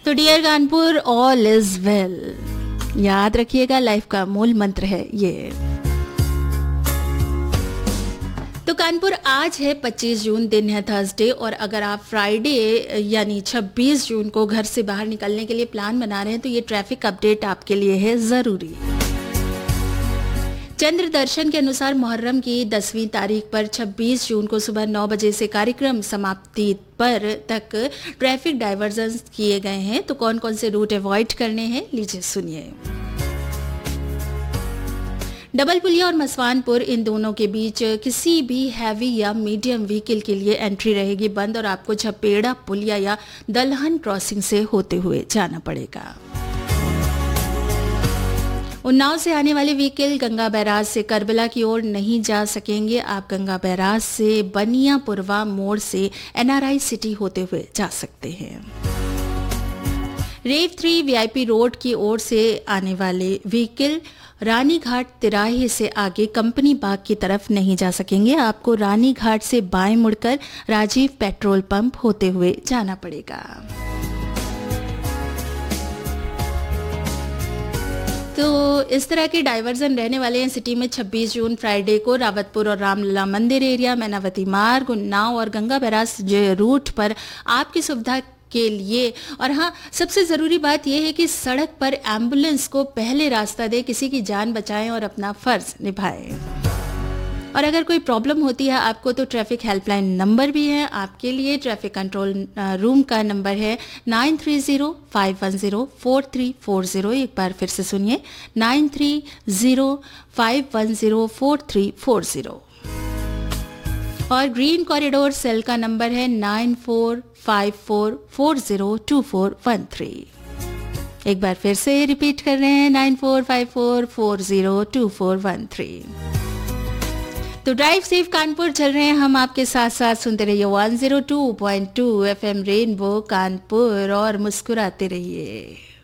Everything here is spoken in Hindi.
तो dear Kanpur, all is well, याद रखिएगा, लाइफ का मूल मंत्र है ये। तो कानपुर आज है 25 जून, दिन है थर्सडे, और अगर आप फ्राइडे यानी 26 जून को घर से बाहर निकलने के लिए प्लान बना रहे हैं तो ये ट्रैफिक अपडेट आपके लिए है ज़रूरी। चंद्र दर्शन के अनुसार मुहर्रम की 10वीं तारीख पर 26 जून को सुबह 9 बजे से कार्यक्रम समाप्ति पर तक ट्रैफिक डाइवर्जन किए गए हैं। तो कौन कौन से रूट अवॉइड करने हैं, लीजिए सुनिए। डबल पुलिया और मसवानपुर, इन दोनों के बीच किसी भी हैवी या मीडियम व्हीकल के लिए एंट्री रहेगी बंद और आपको छपेड़ा पुलिया या दलहन क्रॉसिंग से होते हुए जाना पड़ेगा। उन्नाव से आने वाले व्हीकल गंगा बैराज से करबला की ओर नहीं जा सकेंगे। आप गंगा बैराज से बनियापुरवा मोड़ से NRI सिटी होते हुए जा सकते हैं। रेव 3 VIP रोड की ओर से आने वाले व्हीकल रानीघाट तिराहे से आगे कंपनी बाग की तरफ नहीं जा सकेंगे। आपको रानीघाट से बाएं मुड़कर राजीव पेट्रोल पंप होते हुए जाना पड़ेगा। तो इस तरह के डाइवर्जन रहने वाले हैं सिटी में 26 जून फ्राइडे को रावतपुर और रामलला मंदिर एरिया, मैनावती मार्ग, उन्नाव और गंगा बैराज रूट पर आपकी सुविधा के लिए। और हाँ, सबसे ज़रूरी बात यह है कि सड़क पर एम्बुलेंस को पहले रास्ता दे, किसी की जान बचाएं और अपना फ़र्ज निभाएं। और अगर कोई प्रॉब्लम होती है आपको तो ट्रैफिक हेल्पलाइन नंबर भी है आपके लिए। ट्रैफिक कंट्रोल रूम का नंबर है 9305104340। एक बार फिर से सुनिए, 9305104340। और ग्रीन कॉरिडोर सेल का नंबर है 9454402413। एक बार फिर से रिपीट कर रहे हैं, 9454402413। तो ड्राइव सेफ कानपुर चल रहे हैं हम आपके साथ साथ। सुनते रहिए 102.2 FM रेनबो कानपुर और मुस्कुराते रहिए।